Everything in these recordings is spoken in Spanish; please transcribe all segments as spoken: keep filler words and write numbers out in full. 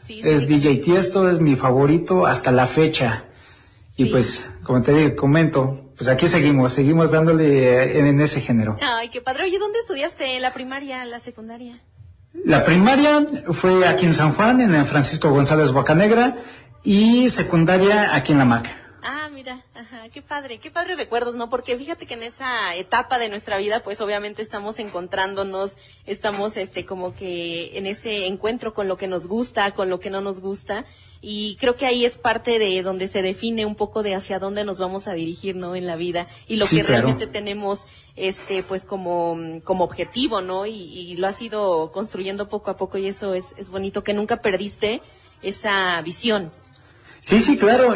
Sí, es sí. D J Tiesto, es mi favorito hasta la fecha. Y Sí. pues, como te digo, comento, pues aquí seguimos, seguimos dándole en, en ese género. Ay, qué padre. Oye, ¿dónde estudiaste? ¿La primaria, la secundaria? La primaria fue aquí en San Juan, en el Francisco González Bocanegra, y secundaria aquí en La Maca. Ah, mira, ajá, qué padre, qué padre recuerdos, ¿no? Porque fíjate que en esa etapa de nuestra vida, pues obviamente estamos encontrándonos, estamos este como que en ese encuentro con lo que nos gusta, con lo que no nos gusta, y creo que ahí es parte de donde se define un poco de hacia dónde nos vamos a dirigir, ¿no? En la vida, y lo Sí, que claro. realmente tenemos, este, pues como, como objetivo, ¿no? Y, y lo has ido construyendo poco a poco, y eso es, es bonito, que nunca perdiste esa visión. Sí, sí, claro,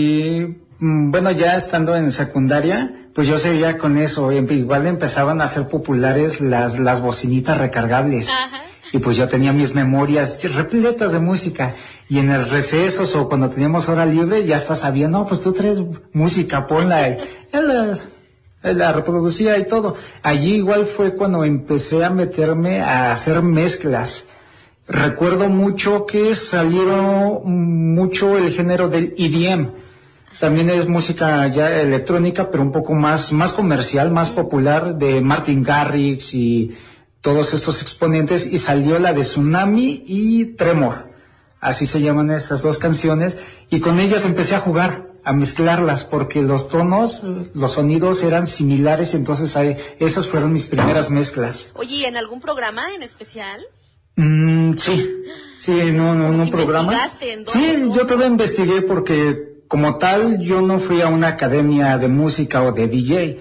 y mm, bueno, ya estando en secundaria, pues yo seguía con eso, em- igual empezaban a ser populares las, las bocinitas recargables. Ajá. Y pues yo tenía mis memorias repletas de música, y en el recesos o cuando teníamos hora libre ya hasta sabía, no, pues tú traes música, ponla, y ya la, la reproducía y todo. Allí igual fue cuando empecé a meterme a hacer mezclas. Recuerdo mucho que salieron mucho el género del E D M. También es música ya electrónica, pero un poco más, más comercial, más popular, de Martin Garrix y todos estos exponentes, y salió la de Tsunami y Tremor. Así se llaman esas dos canciones, y con ellas empecé a jugar, a mezclarlas, porque los tonos, los sonidos eran similares, y entonces ahí, esas fueron mis primeras mezclas. Oye, ¿en algún programa en especial? Mm, sí, sí, no, no, en un programa. ¿Investigaste en dónde? Sí, yo todo investigué porque como tal yo no fui a una academia de música o de D J.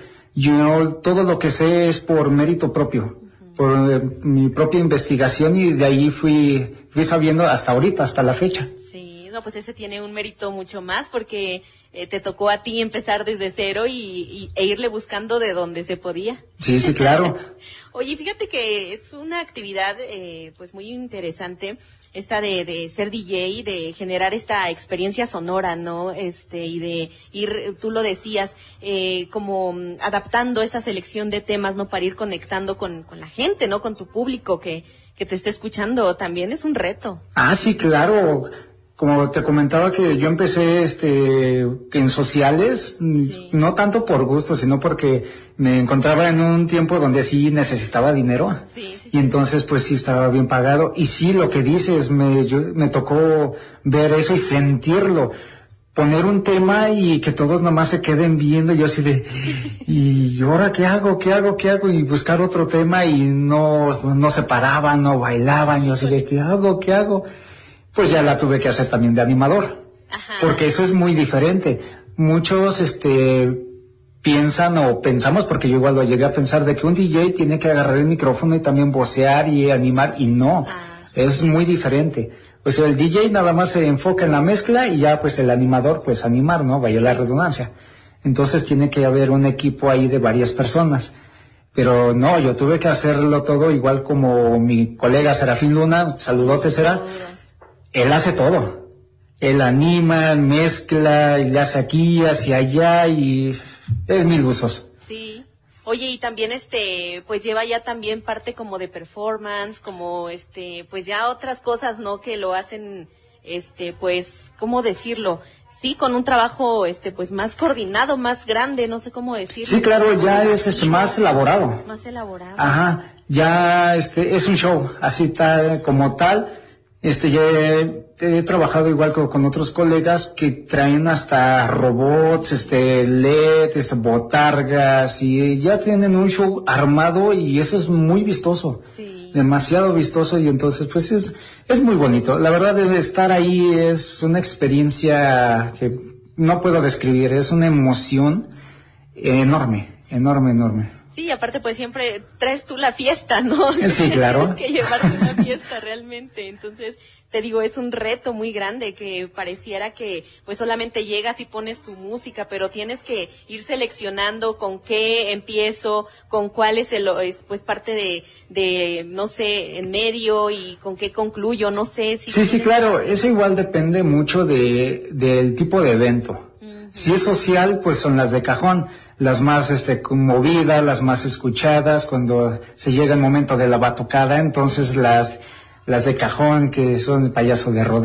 Yo todo lo que sé es por mérito propio, uh-huh. por eh, mi propia investigación, y de ahí fui, fui sabiendo hasta ahorita, hasta la fecha. Sí, no, pues ese tiene un mérito mucho más porque eh, te tocó a ti empezar desde cero y, y e irle buscando de donde se podía. Sí, sí, claro. Oye, fíjate que es una actividad eh, pues muy interesante esta de, de ser D J, de generar esta experiencia sonora, ¿no? Este, y de ir, tú lo decías, eh, como adaptando esa selección de temas, ¿no? Para ir conectando con, con la gente, ¿no? Con tu público que, que te esté escuchando, también es un reto. Ah, sí, claro. Como te comentaba que yo empecé este en sociales, sí. No tanto por gusto, sino porque me encontraba en un tiempo donde sí necesitaba dinero, sí, sí, y entonces pues sí estaba bien pagado, y sí, lo que dices, me, yo, me tocó ver eso y sentirlo, poner un tema y que todos nomás se queden viendo, y yo así de, ¿y ahora qué hago, qué hago, qué hago? Y buscar otro tema, y no, no se paraban, no bailaban, y yo así de, ¿qué hago, qué hago? Pues ya la tuve que hacer también de animador. Ajá. Porque eso es muy diferente. Muchos, este, piensan o pensamos, porque yo igual lo llegué a pensar, de que un D J tiene que agarrar el micrófono y también vocear y animar, y no, ah. es muy diferente. Pues el D J nada más se enfoca en la mezcla, y ya pues el animador pues animar, ¿no? Vaya la redundancia. Entonces tiene que haber un equipo ahí de varias personas. Pero no, yo tuve que hacerlo todo igual como mi colega Serafín Luna, saludote Sera. Él hace todo. Él anima, mezcla, y le hace aquí, hacia allá, y es mil usos. Sí. Oye, y también este, pues lleva ya también parte como de performance, como este, pues ya otras cosas, ¿no? Que lo hacen, este, pues, ¿cómo decirlo? Sí, con un trabajo, este, pues más coordinado, más grande, no sé cómo decirlo. Sí, claro, ya es este más elaborado. Más elaborado. Ajá, ya este es un show, así tal, como tal. Este, ya he, he trabajado igual con, con otros colegas que traen hasta robots, este, L E D, este, botargas, y ya tienen un show armado, y eso es muy vistoso. Sí. Demasiado vistoso, y entonces pues es, es muy bonito. La verdad, de estar ahí es una experiencia que no puedo describir, es una emoción enorme, enorme, enorme. Sí, aparte pues siempre traes tú la fiesta, ¿no? Sí, claro. Tienes que llevarte una fiesta realmente, entonces te digo, es un reto muy grande que pareciera que pues solamente llegas y pones tu música, pero tienes que ir seleccionando con qué empiezo, con cuál es el, pues parte de, de, no sé, en medio, y con qué concluyo, no sé. Si sí, sí, claro, eso igual depende mucho de, del tipo de evento. Uh-huh. Si es social, pues son las de cajón. Las más este movidas, las más escuchadas, cuando se llega el momento de la batucada, entonces las las de cajón, que son el payaso de rodeo.